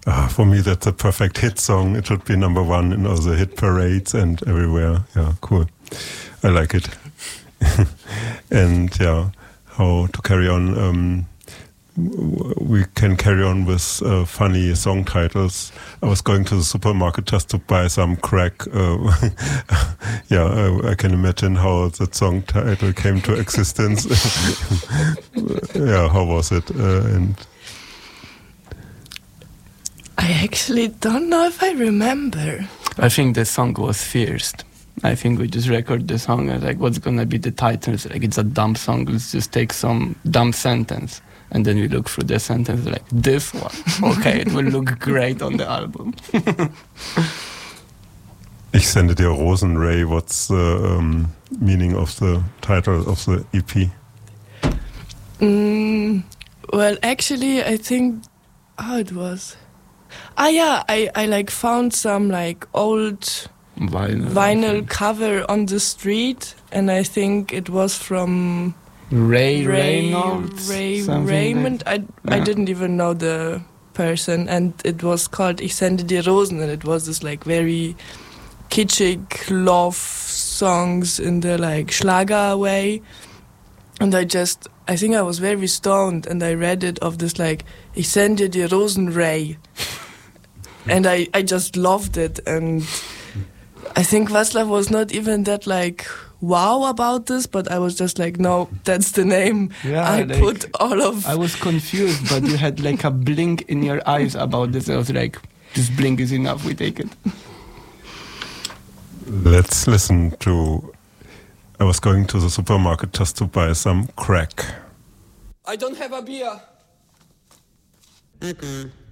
For me, that's a perfect hit song. It should be number one in all the hit parades and everywhere. Yeah, cool. I like it. And yeah, how to carry on. We can carry on with funny song titles. I was going to the supermarket just to buy some crack. I can imagine how that song title came to existence. Yeah, how was it? And I actually don't know if I remember. I think the song was First. I think we just record the song and like, what's gonna be the title? Like, it's a dumb song. Let's just take some dumb sentence. And then we look through the sentence like, this one. Okay, it will look great on the album. Ich sende dir Rosen, Ray. What's the meaning of the title of the EP? Well, actually, I think how it was. I like found some like old vinyl cover on the street, and I think it was from Raymond. I didn't even know the person, and it was called Ich sende dir Rosen, and it was this like very kitschig love songs in the like Schlager way. And I think I was very stoned, and I read it of this like Ich sende dir Rosen, Ray. And I just loved it, and I think Václav was not even that like wow about this, but I was just like, no, that's the name. Yeah, I like, put all of... I was confused, but you had like a blink in your eyes about this. I was like, this blink is enough, we take it. Let's listen to... I was going to the supermarket just to buy some crack. I don't have a beer.